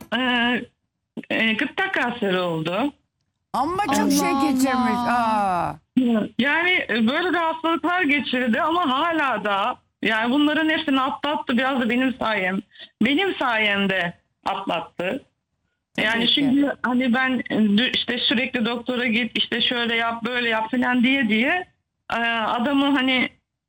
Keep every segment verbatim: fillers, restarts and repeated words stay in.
e, e, gırtlak kanseri oldu. Ama çok Allah şey geçirmiş. Allah. Aa. Yani böyle de hastalıklar geçirdi ama hala da yani bunların hepsini atlattı. Biraz da benim sayem. Benim sayemde atlattı. Yani Tabii ki. çünkü hani ben işte sürekli doktora git, işte şöyle yap, böyle yap falan diye diye e, adamı hani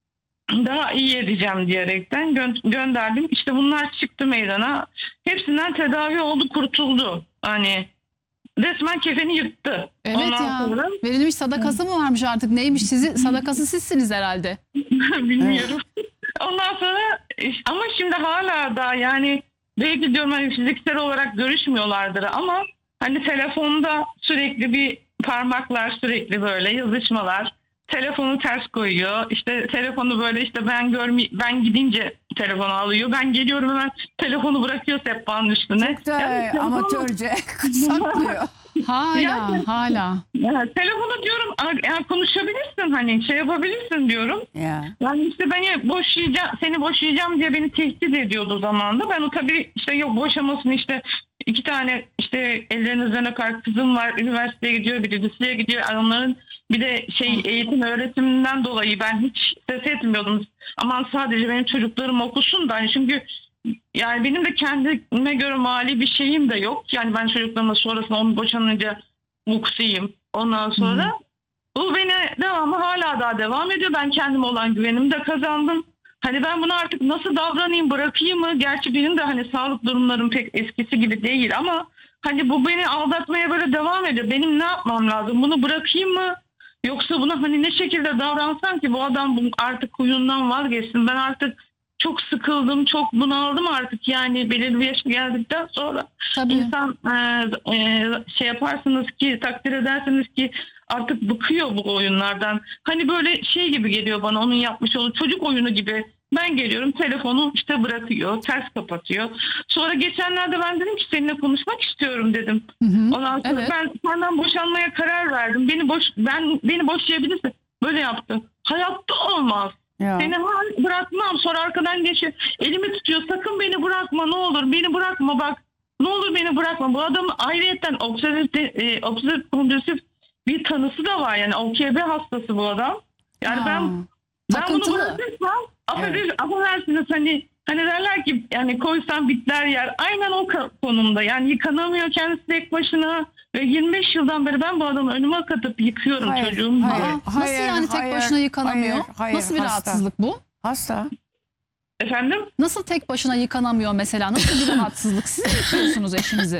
daha iyi edeceğim diyerekten gö- gönderdim. İşte bunlar çıktı meydana. Hepsinden tedavi oldu, kurtuldu. Hani resmen kefeni yırttı. Evet Ondan ya. sonra Verilmiş sadakası mı varmış artık? Neymiş? Sizi sadakası sizsiniz herhalde. bilmiyorum. Ondan sonra ama şimdi hala da yani belki diyorum hani fiziksel olarak görüşmüyorlardır ama hani telefonda sürekli bir parmaklar, sürekli böyle yazışmalar. Telefonu ters koyuyor. İşte telefonu böyle işte ben görmey ben gidince telefonu alıyor. Ben geliyorum hemen telefonu bırakıyor sehpanın üstüne. Çok da Yani telefonu- amatörce saklıyor. Hala Yani- hala. Ya, telefonu diyorum ya konuşabilirsin hani şey yapabilirsin diyorum. Ya. Yani işte beni boşayacağım, seni boşayacağım diye beni tehdit ediyordu zamanında. Ben o tabii işte yok boşamasını işte iki tane işte ellerinizden öper kızım var. Üniversiteye gidiyor, biri liseye gidiyor. Onların bir de şey eğitim öğretiminden dolayı ben hiç ses etmiyordum. Aman sadece benim çocuklarım okusun da. Yani çünkü yani benim de kendime göre mali bir şeyim de yok. Yani ben çocuklarıma sonrasında onu boşanınca muksiyim. Ondan sonra Hı. bu beni devamlı hala daha devam ediyor. Ben kendime olan güvenimi de kazandım. Hani ben bunu artık nasıl davranayım, bırakayım mı? Gerçi benim de hani sağlık durumlarım pek eskisi gibi değil ama hani bu beni aldatmaya böyle devam ediyor. Benim ne yapmam lazım? Bunu bırakayım mı? Yoksa buna hani ne şekilde davransam ki bu adam bu artık huyundan vazgeçsin. Ben artık çok sıkıldım, çok bunaldım artık yani belirli bir yaşa geldikten sonra. Tabii. İnsan e, e, şey yaparsınız ki takdir edersiniz ki artık bıkıyor bu oyunlardan. Hani böyle şey gibi geliyor bana onun yapmış olduğu çocuk oyunu gibi. Ben geliyorum telefonu işte bırakıyor, ters kapatıyor. Sonra geçenlerde ben dedim ki seninle konuşmak istiyorum dedim. Hı hı. Ondan sonra Evet. ben senden boşanmaya karar verdim. Beni boş ben beni boşayabilirsin. Böyle yaptı. Hayatta olmaz. Ya. Seni hal bırakmam. Sonra arkadan geçiyor. Elimi tutuyor. Sakın beni bırakma ne olur. Beni bırakma bak. Ne olur beni bırakma. Bu adam ayrıyeten obsesif, e, obsesif kompulsif bir tanısı da var. Yani O K B hastası bu adam. Yani Aa, ben ben bunu takıntılı. bırakırsam affeder, Evet. affedersiniz hani hani derler ki yani koysan bitler yer. Aynen o ka- konumda. Yani yıkanamıyor kendisi tek başına. Ve yirmi beş yıldan beri ben bu adamı önüme katıp yıkıyorum Hayır, çocuğum. hayır. Aa, nasıl hayır, yani tek hayır, başına yıkanamıyor? hayır, hayır, Nasıl bir hasta. rahatsızlık bu? Hasta. Efendim? Nasıl tek başına yıkanamıyor mesela? Nasıl bir rahatsızlık? Siz mi yıkıyorsunuz eşinizi?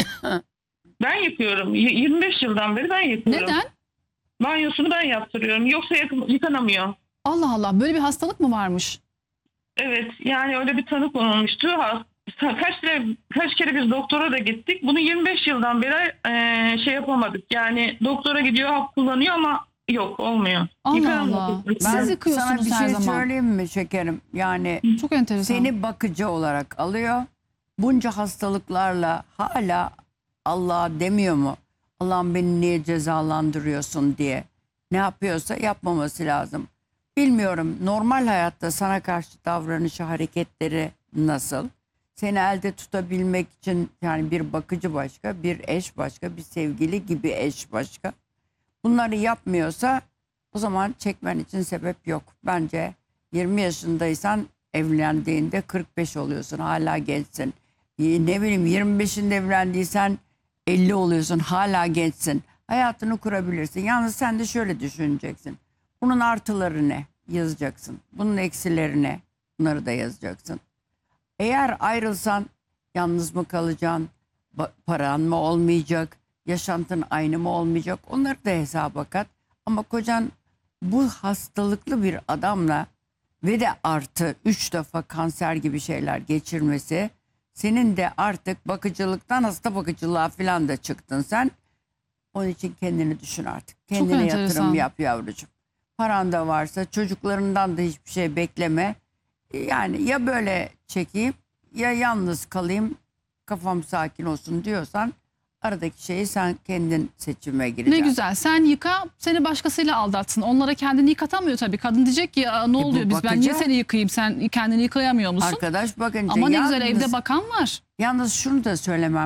Ben yıkıyorum. Y- yirmi beş yıldan beri ben yıkıyorum. Neden? Banyosunu ben yaptırıyorum. Yoksa yak- yıkanamıyor. Allah Allah, böyle bir hastalık mı varmış? Evet yani öyle bir tanı konulmuştu. Ha- Kaç kere, kaç kere biz doktora da gittik. Bunu yirmi beş yıldan beri e, şey yapamadık. Yani doktora gidiyor hap kullanıyor ama yok olmuyor. Allah Yıkanamadık. Allah. Ben Siz yıkıyorsunuz sana bir her şey zaman. söyleyeyim mi şekerim? Yani Çok enteresan. seni bakıcı olarak alıyor. Bunca hastalıklarla hala Allah'a demiyor mu? Allah'ım beni niye cezalandırıyorsun diye. Ne yapıyorsa yapmaması lazım. Bilmiyorum normal hayatta sana karşı davranışı, hareketleri nasıl? Seni elde tutabilmek için yani bir bakıcı başka, bir eş başka, bir sevgili gibi eş başka. Bunları yapmıyorsa o zaman çekmen için sebep yok. Bence yirmi yaşındaysan evlendiğinde kırk beş oluyorsun, hala gençsin. Ne bileyim yirmi beşinde evlendiysen elli oluyorsun, hala gençsin. Hayatını kurabilirsin. Yalnız sen de şöyle düşüneceksin. Bunun artıları ne? Yazacaksın. Bunun eksileri ne? Bunları da yazacaksın. Eğer ayrılsan yalnız mı kalacaksın? Ba- Paran mı olmayacak? Yaşantın aynı mı olmayacak? Onları da hesaba kat. Ama kocan bu hastalıklı bir adamla ve de artı üç defa kanser gibi şeyler geçirmesi, senin de artık bakıcılıktan hasta bakıcılığa falan da çıktın sen. Onun için kendini düşün artık. Kendine enteresan. yatırım yap yavrucuğum. Paran da varsa çocuklarından da hiçbir şey bekleme. Yani ya böyle çekeyim ya yalnız kalayım kafam sakin olsun diyorsan aradaki şeyi sen kendin seçime Ne gireceksin. güzel. Sen yıka, seni başkasıyla aldatsın. Onlara kendini yıkatamıyor tabii. Kadın diyecek ki "Aa, ne bu oluyor biz ben bakıcı- niye seni yıkayayım? Sen kendini yıkayamıyor musun?" Arkadaş bakınca Ama ne güzel yalnız, evde bakan var. yalnız şunu da söylemem